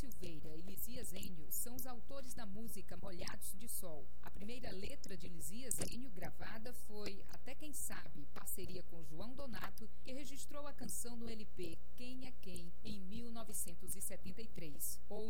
Silveira e Lisias Enio são os autores da música Molhados de Sol. A primeira letra de Lisias Enio gravada foi Até Quem Sabe, parceria com João Donato, que registrou a canção no LP Quem é Quem, em 1973.